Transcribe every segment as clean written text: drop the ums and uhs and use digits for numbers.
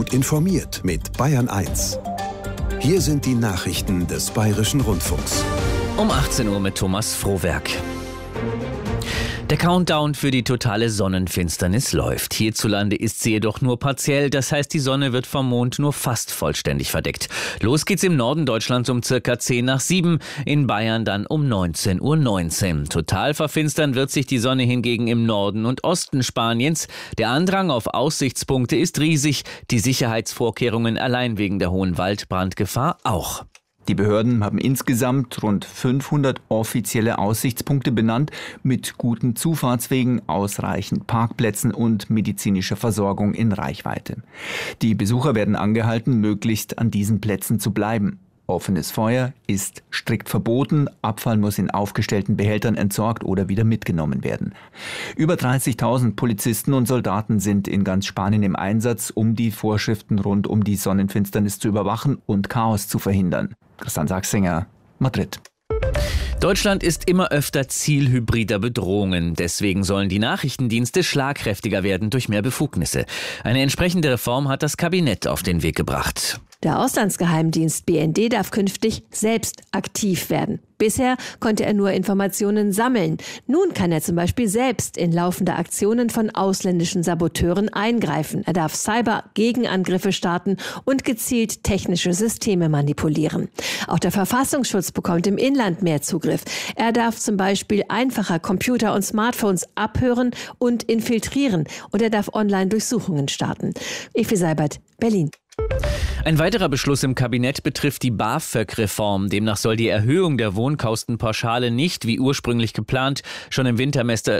Gut informiert mit Bayern 1. Hier sind die Nachrichten des Bayerischen Rundfunks. Um 18 Uhr mit Thomas Frohwerk. Der Countdown für die totale Sonnenfinsternis läuft. Hierzulande ist sie jedoch nur partiell, das heißt, die Sonne wird vom Mond nur fast vollständig verdeckt. Los geht's im Norden Deutschlands um circa 10 nach 7, in Bayern dann um 19:19 Uhr. Total verfinstern wird sich die Sonne hingegen im Norden und Osten Spaniens. Der Andrang auf Aussichtspunkte ist riesig, die Sicherheitsvorkehrungen allein wegen der hohen Waldbrandgefahr auch. Die Behörden haben insgesamt rund 500 offizielle Aussichtspunkte benannt, mit guten Zufahrtswegen, ausreichend Parkplätzen und medizinischer Versorgung in Reichweite. Die Besucher werden angehalten, möglichst an diesen Plätzen zu bleiben. Offenes Feuer ist strikt verboten, Abfall muss in aufgestellten Behältern entsorgt oder wieder mitgenommen werden. Über 30.000 Polizisten und Soldaten sind in ganz Spanien im Einsatz, um die Vorschriften rund um die Sonnenfinsternis zu überwachen und Chaos zu verhindern. Christian Sachsinger, Madrid. Deutschland ist immer öfter Ziel hybrider Bedrohungen. Deswegen sollen die Nachrichtendienste schlagkräftiger werden durch mehr Befugnisse. Eine entsprechende Reform hat das Kabinett auf den Weg gebracht. Der Auslandsgeheimdienst BND darf künftig selbst aktiv werden. Bisher konnte er nur Informationen sammeln. Nun kann er zum Beispiel selbst in laufende Aktionen von ausländischen Saboteuren eingreifen. Er darf Cyber-Gegenangriffe starten und gezielt technische Systeme manipulieren. Auch der Verfassungsschutz bekommt im Inland mehr Zugriff. Er darf zum Beispiel einfacher Computer und Smartphones abhören und infiltrieren. Und er darf Online-Durchsuchungen starten. Evi Seibert, Berlin. Ein weiterer Beschluss im Kabinett betrifft die BAföG-Reform. Demnach soll die Erhöhung der Wohnkostenpauschale nicht, wie ursprünglich geplant, schon im Wintersemester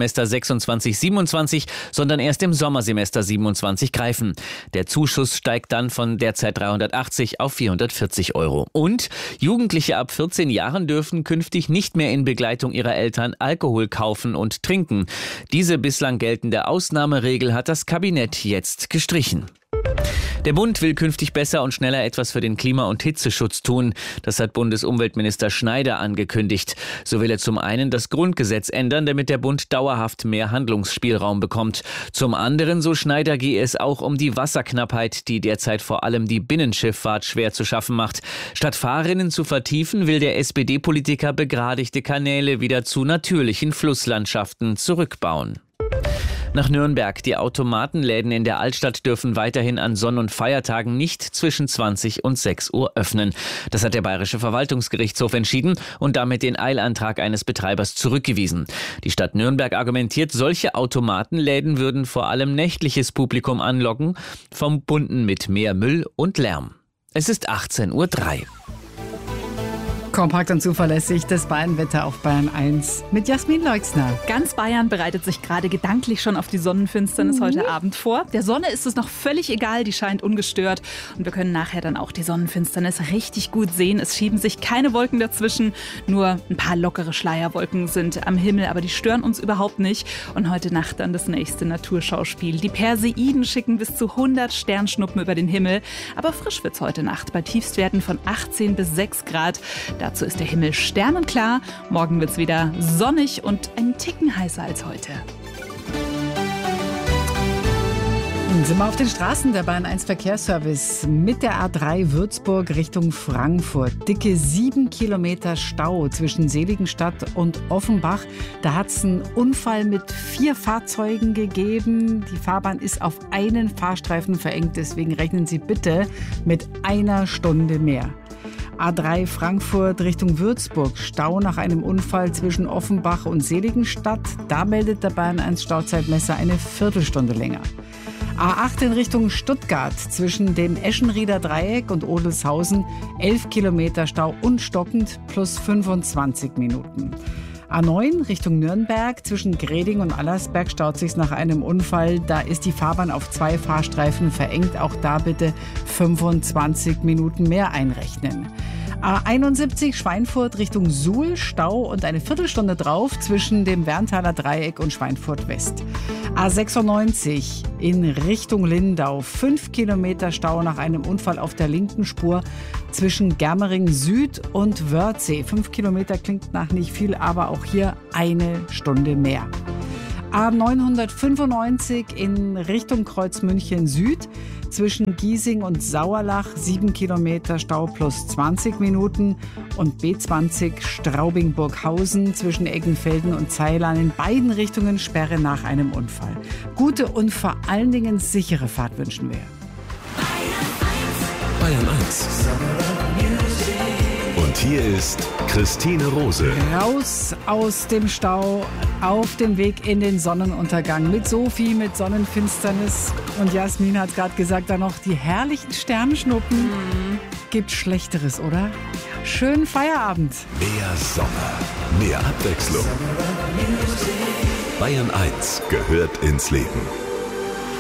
26/27, sondern erst im Sommersemester 27 greifen. Der Zuschuss steigt dann von derzeit 380 auf 440 €. Und Jugendliche ab 14 Jahren dürfen künftig nicht mehr in Begleitung ihrer Eltern Alkohol kaufen und trinken. Diese bislang geltende Ausnahmeregel hat das Kabinett jetzt gestrichen. Der Bund will künftig besser und schneller etwas für den Klima- und Hitzeschutz tun. Das hat Bundesumweltminister Schneider angekündigt. So will er zum einen das Grundgesetz ändern, damit der Bund dauerhaft mehr Handlungsspielraum bekommt. Zum anderen, so Schneider, gehe es auch um die Wasserknappheit, die derzeit vor allem die Binnenschifffahrt schwer zu schaffen macht. Statt Fahrrinnen zu vertiefen, will der SPD-Politiker begradigte Kanäle wieder zu natürlichen Flusslandschaften zurückbauen. Nach Nürnberg. Die Automatenläden in der Altstadt dürfen weiterhin an Sonn- und Feiertagen nicht zwischen 20 und 6 Uhr öffnen. Das hat der Bayerische Verwaltungsgerichtshof entschieden und damit den Eilantrag eines Betreibers zurückgewiesen. Die Stadt Nürnberg argumentiert, solche Automatenläden würden vor allem nächtliches Publikum anlocken, verbunden mit mehr Müll und Lärm. Es ist 18:03 Uhr. Kompakt und zuverlässig das Bayernwetter auf Bayern 1 mit Jasmin Leixner. Ganz Bayern bereitet sich gerade gedanklich schon auf die Sonnenfinsternis heute Abend vor. Der Sonne ist es noch völlig egal, die scheint ungestört. Und wir können nachher dann auch die Sonnenfinsternis richtig gut sehen. Es schieben sich keine Wolken dazwischen, nur ein paar lockere Schleierwolken sind am Himmel, aber die stören uns überhaupt nicht. Und heute Nacht dann das nächste Naturschauspiel. Die Perseiden schicken bis zu 100 Sternschnuppen über den Himmel. Aber frisch wird's heute Nacht bei Tiefstwerten von 18 bis 6 Grad. Dazu ist der Himmel sternenklar. Morgen wird's wieder sonnig und ein Ticken heißer als heute. Nun sind wir auf den Straßen. Der Bayern 1 Verkehrsservice mit der A3 Würzburg Richtung Frankfurt. Dicke 7 Kilometer Stau zwischen Seligenstadt und Offenbach. Da hat es einen Unfall mit 4 Fahrzeugen gegeben. Die Fahrbahn ist auf einen Fahrstreifen verengt. Deswegen rechnen Sie bitte mit einer Stunde mehr. A3 Frankfurt Richtung Würzburg. Stau nach einem Unfall zwischen Offenbach und Seligenstadt. Da meldet der Bayern 1 Stauzeitmesser eine Viertelstunde länger. A8 in Richtung Stuttgart zwischen dem Eschenrieder Dreieck und Odelshausen 11 Kilometer Stau und stockend plus 25 Minuten. A9 Richtung Nürnberg zwischen Greding und Allersberg staut sich nach einem Unfall. Da ist die Fahrbahn auf 2 Fahrstreifen verengt. Auch da bitte 25 Minuten mehr einrechnen. A71 Schweinfurt Richtung Suhl, Stau und eine Viertelstunde drauf zwischen dem Werntaler Dreieck und Schweinfurt West. A96 in Richtung Lindau, 5 Kilometer Stau nach einem Unfall auf der linken Spur zwischen Germering Süd und Wörthsee. 5 Kilometer klingt nach nicht viel, aber auch hier eine Stunde mehr. A995 in Richtung Kreuz München Süd. Zwischen Giesing und Sauerlach 7 Kilometer Stau plus 20 Minuten. Und B20 Straubing-Burghausen zwischen Eggenfelden und Zeilan in beiden Richtungen Sperre nach einem Unfall. Gute und vor allen Dingen sichere Fahrt wünschen wir. Bayern 1. Und hier ist Christine Rose. Raus aus dem Stau, auf dem Weg in den Sonnenuntergang mit Sophie, mit Sonnenfinsternis. Und Jasmin hat gerade gesagt, da noch die herrlichen Sternschnuppen. Gibt Schlechteres, oder? Schönen Feierabend. Mehr Sommer, mehr Abwechslung. Bayern 1 gehört ins Leben.